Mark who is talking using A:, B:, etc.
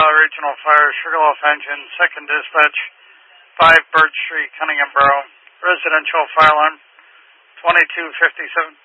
A: Regional Fire, Sugarloaf Engine, 2nd Dispatch, 5 Birch Street, Cunningham Borough. Residential fire alarm, 2257.